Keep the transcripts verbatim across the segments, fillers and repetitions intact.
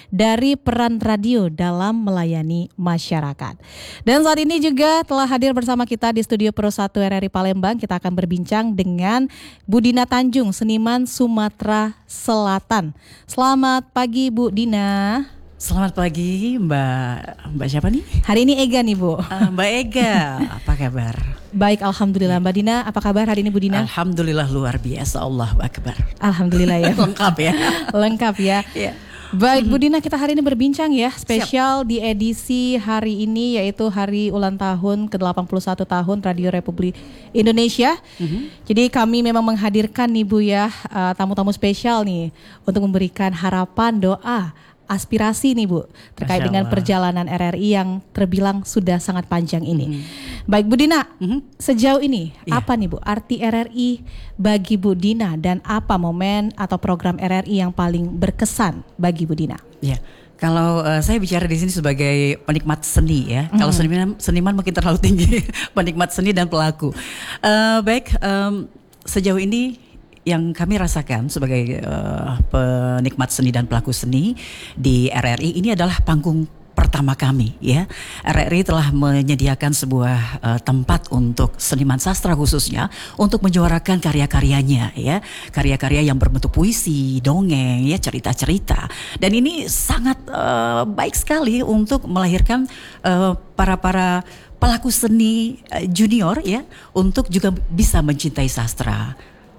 dari peran radio dalam melayani masyarakat. Dan saat ini juga telah hadir bersama kita di studio Pro satu R R I Palembang. Kita akan berbincang dengan Bu Dina Tanjung, seniman Sumatera Selatan. Selamat pagi Bu Dina. Selamat pagi Mbak, Mbak siapa nih? Hari ini Ega nih Bu. uh, Mbak Ega, apa kabar? Baik, Alhamdulillah. Mbak Dina, apa kabar hari ini Bu Dina? Alhamdulillah luar biasa, Allahu Akbar. Alhamdulillah ya. Lengkap ya. Lengkap ya. Yeah. Baik Bu Dina, kita hari ini berbincang ya, spesial Siap. Di edisi hari ini yaitu hari ulang tahun ke delapan puluh satu tahun Radio Republik Indonesia. Mm-hmm. Jadi kami memang menghadirkan nih Bu ya, uh, tamu-tamu spesial nih untuk memberikan harapan, doa, aspirasi nih Bu terkait dengan perjalanan R R I yang terbilang sudah sangat panjang ini. Mm-hmm. Baik Bu Dina, mm-hmm. sejauh ini yeah. apa nih Bu arti R R I bagi Bu Dina dan apa momen atau program R R I yang paling berkesan bagi Bu Dina? Ya, yeah. Kalau uh, saya bicara di sini sebagai penikmat seni ya. Mm-hmm. Kalau seniman, seniman mungkin terlalu tinggi, penikmat seni dan pelaku. Uh, baik, um, sejauh ini yang kami rasakan sebagai uh, penikmat seni dan pelaku seni di R R I ini adalah panggung pertama kami ya. R R I telah menyediakan sebuah uh, tempat untuk seniman sastra khususnya untuk menyuarakan karya-karyanya ya, karya-karya yang berbentuk puisi, dongeng ya, cerita-cerita. Dan ini sangat uh, baik sekali untuk melahirkan uh, para-para pelaku seni uh, junior ya, untuk juga bisa mencintai sastra.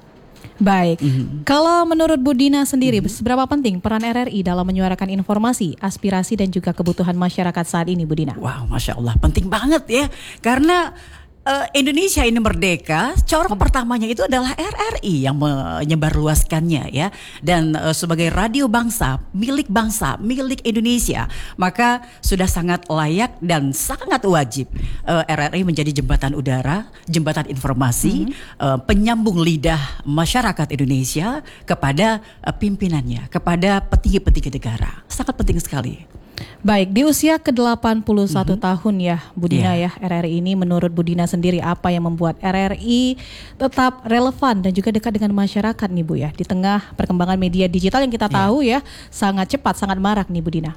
Baik, mm-hmm. kalau menurut Bu Dina sendiri, mm-hmm. seberapa penting peran R R I dalam menyuarakan informasi, aspirasi dan juga kebutuhan masyarakat saat ini Bu Dina? Wow, Masya Allah, penting banget ya, karena uh, Indonesia ini merdeka, corong pertamanya itu adalah R R I yang menyebarluaskannya ya. Dan uh, sebagai radio bangsa, milik bangsa, milik Indonesia, maka sudah sangat layak dan sangat wajib uh, R R I menjadi jembatan udara, jembatan informasi, mm-hmm. uh, penyambung lidah masyarakat Indonesia kepada uh, pimpinannya, kepada petinggi-petinggi negara. Sangat penting sekali. Baik, di usia ke delapan puluh satu mm-hmm. tahun ya Bu Dina yeah. ya, R R I ini menurut Bu Dina sendiri apa yang membuat R R I tetap relevan dan juga dekat dengan masyarakat nih Bu ya, di tengah perkembangan media digital yang kita yeah. tahu ya sangat cepat, sangat marak nih Bu Dina?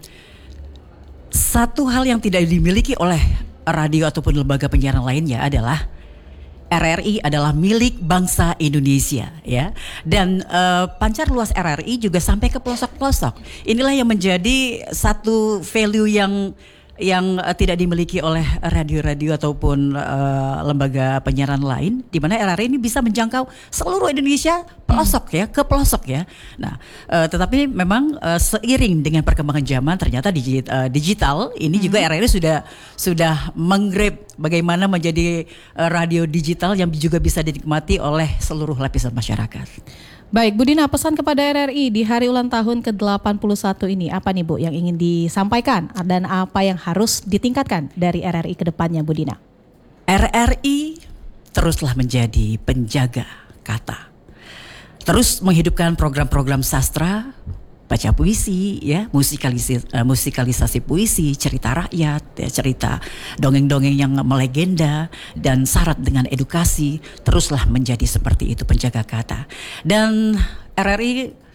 Satu hal yang tidak dimiliki oleh radio ataupun lembaga penyiaran lainnya adalah R R I adalah milik bangsa Indonesia ya, dan uh, pancar luas R R I juga sampai ke pelosok-pelosok. Inilah yang menjadi satu value yang yang uh, tidak dimiliki oleh radio-radio ataupun uh, lembaga penyiaran lain, di mana R R I ini bisa menjangkau seluruh Indonesia pelosok ya, ke pelosok ya. Nah, uh, tetapi memang uh, seiring dengan perkembangan zaman ternyata digit, uh, digital ini hmm. juga R R I sudah sudah menggrab bagaimana menjadi uh, radio digital yang juga bisa dinikmati oleh seluruh lapisan masyarakat. Baik, Bu Dina, pesan kepada R R I di hari ulang tahun ke delapan puluh satu ini apa nih Bu yang ingin disampaikan dan apa yang harus ditingkatkan dari R R I ke depannya Bu Dina? R R I teruslah menjadi penjaga kata. Terus menghidupkan program-program sastra, baca puisi ya, musikalisasi, uh, musikalisasi puisi, cerita rakyat, ya, cerita dongeng-dongeng yang melegenda dan syarat dengan edukasi, teruslah menjadi seperti itu, penjaga kata. Dan R R I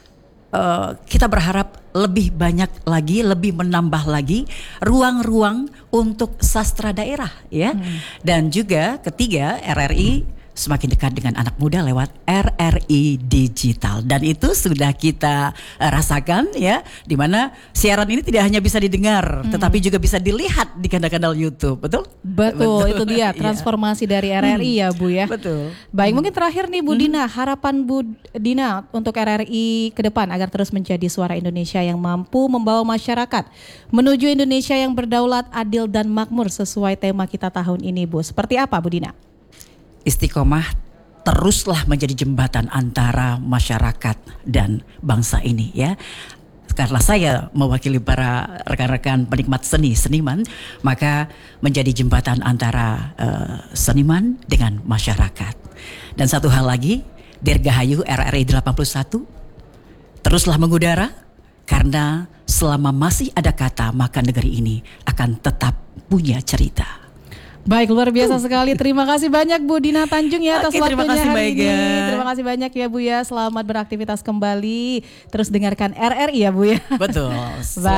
uh, kita berharap lebih banyak lagi, lebih menambah lagi ruang-ruang untuk sastra daerah ya. Hmm. Dan juga ketiga, R R I semakin dekat dengan anak muda lewat R R I Digital, dan itu sudah kita uh, rasakan ya, di mana siaran ini tidak hanya bisa didengar hmm. tetapi juga bisa dilihat di kanal-kanal YouTube. Betul? Betul, betul. Itu dia transformasi dari R R I hmm. ya Bu ya. Betul. Baik, hmm. mungkin terakhir nih Bu hmm. Dina, harapan Bu Dina untuk R R I ke depan agar terus menjadi suara Indonesia yang mampu membawa masyarakat menuju Indonesia yang berdaulat, adil dan makmur sesuai tema kita tahun ini Bu. Seperti apa Bu Dina? Istiqomah, teruslah menjadi jembatan antara masyarakat dan bangsa ini ya. Karena saya mewakili para rekan-rekan penikmat seni, seniman, maka menjadi jembatan antara uh, seniman dengan masyarakat. Dan satu hal lagi, Dirgahayu R R I delapan puluh satu, teruslah mengudara, karena selama masih ada kata maka negeri ini akan tetap punya cerita. Baik, luar biasa uh. sekali. Terima kasih banyak Bu Dina Tanjung ya atas Oke, waktunya terima kasih, hari Mbak ini. Ega. Terima kasih banyak ya Bu ya. Selamat beraktivitas kembali. Terus dengarkan R R I ya Bu ya. Betul.